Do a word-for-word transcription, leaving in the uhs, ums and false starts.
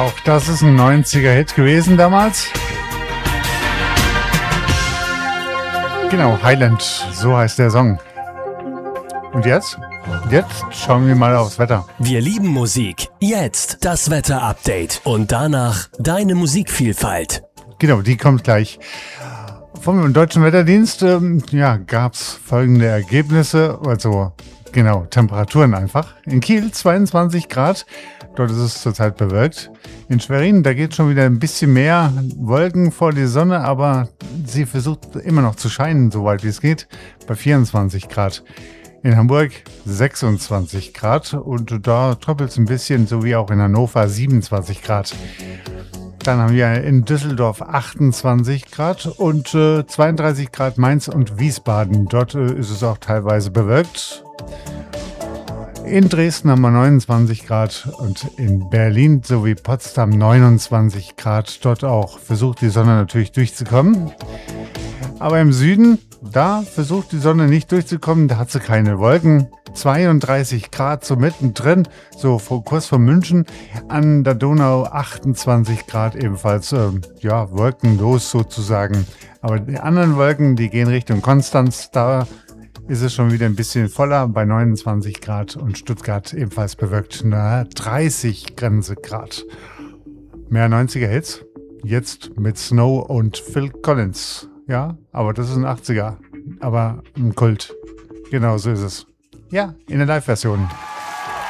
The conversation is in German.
Auch das ist ein neunziger-Hit gewesen damals. Genau, Highland, so heißt der Song. Und jetzt? Jetzt schauen wir mal aufs Wetter. Wir lieben Musik. Jetzt das Wetter-Update. Und danach deine Musikvielfalt. Genau, die kommt gleich. Vom Deutschen Wetterdienst ähm, ja, gab es folgende Ergebnisse. Also, genau, Temperaturen einfach. In Kiel zweiundzwanzig Grad. Dort ist es zurzeit bewölkt. In Schwerin, da geht schon wieder ein bisschen mehr Wolken vor die Sonne, aber sie versucht immer noch zu scheinen, soweit wie es geht, bei vierundzwanzig Grad. In Hamburg sechsundzwanzig Grad und da tröppelt es ein bisschen, so wie auch in Hannover siebenundzwanzig Grad. Dann haben wir in Düsseldorf achtundzwanzig Grad und äh, zweiunddreißig Grad Mainz und Wiesbaden. Dort äh, ist es auch teilweise bewölkt. In Dresden haben wir neunundzwanzig Grad und in Berlin sowie Potsdam neunundzwanzig Grad. Dort auch versucht die Sonne natürlich durchzukommen. Aber im Süden, da versucht die Sonne nicht durchzukommen, da hat sie keine Wolken. zweiunddreißig Grad so mittendrin, so vor, kurz vor München. An der Donau achtundzwanzig Grad ebenfalls, äh, ja, wolkenlos sozusagen. Aber die anderen Wolken, die gehen Richtung Konstanz, da ist es schon wieder ein bisschen voller bei neunundzwanzig Grad und Stuttgart ebenfalls bewölkt, na, dreißig Grenze Grad. Mehr neunziger-Hits, jetzt mit Snow und Phil Collins. Ja, aber das ist ein achtziger, aber ein Kult. Genau so ist es. Ja, in der Live-Version.